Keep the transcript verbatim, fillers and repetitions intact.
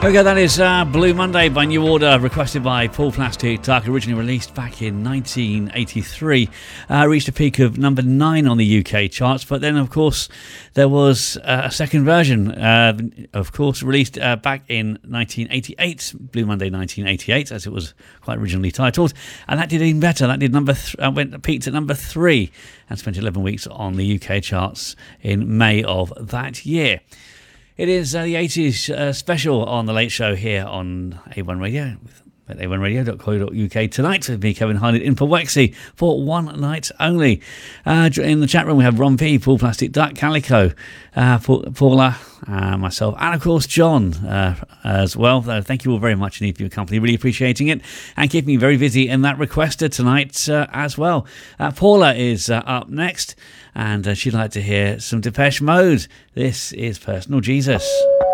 There we go, that is uh, Blue Monday by New Order, requested by Paul Plastic Duck, originally released back in nineteen eighty-three. Uh, reached a peak of number nine on the U K charts, but then, of course, there was uh, a second version, uh, of course, released uh, back in nineteen eighty-eight, Blue Monday nineteen eighty-eight, as it was quite originally titled, and that did even better. That did number th- uh, went peaked at number three and spent eleven weeks on the U K charts in May of that year. It is uh, the eighties uh, special on The Late Show here on A one Radio, at a one radio dot co dot uk tonight with me, Kevin Hynett, in for Wexy for one night only. Uh, in the chat room we have Ron P, Paul Plastic Duck, Calico, uh, Paula, uh, myself, and of course John uh, as well. Uh, thank you all very much indeed for your company, really appreciating it, and keeping me very busy in that requester tonight uh, as well. Uh, Paula is uh, up next, and uh, she'd like to hear some Depeche Mode. This is Personal Jesus.